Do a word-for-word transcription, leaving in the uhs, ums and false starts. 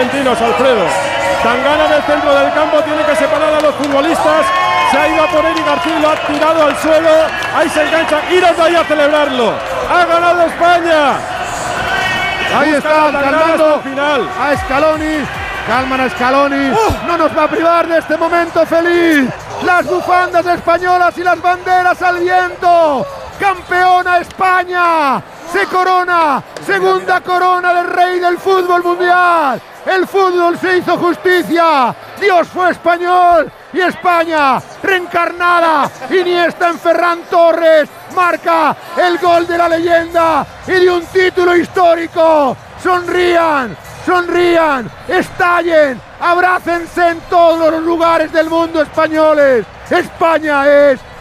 argentinos, Alfredo. Tangana en el centro del campo, tiene que separar a los futbolistas. Se ha ido a por Eric García y lo ha tirado al suelo. Ahí se engancha. Iros de ahí a celebrarlo. ¡Ha ganado España! Ahí está, calmando final. a Scaloni. Calman a Scaloni. Uh. No nos va a privar de este momento feliz. Las bufandas españolas y las banderas al viento. ¡Campeona España! Se corona, segunda corona del rey del fútbol mundial. El fútbol se hizo justicia. Dios fue español y España reencarnada. Iniesta en Ferran Torres marca el gol de la leyenda y de un título histórico. Sonrían, sonrían, estallen, abrácense en todos los lugares del mundo españoles. España es